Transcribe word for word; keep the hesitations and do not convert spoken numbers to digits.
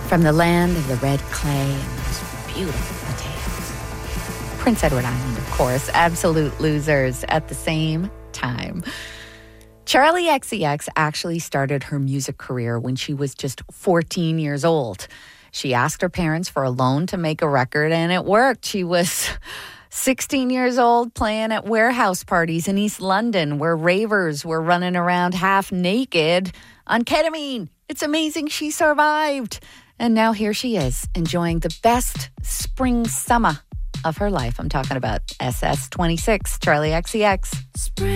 From the land of the red clay and those beautiful potatoes. Prince Edward Island, of course. Absolute losers at the same time. Charli X C X actually started her music career when she was just fourteen years old. She asked her parents for a loan to make a record, and it worked. She was sixteen years old playing at warehouse parties in East London where ravers were running around half naked on ketamine. It's amazing she survived. And now here she is, enjoying the best spring summer of her life. I'm talking about S S twenty-six, Charli X C X. Spring.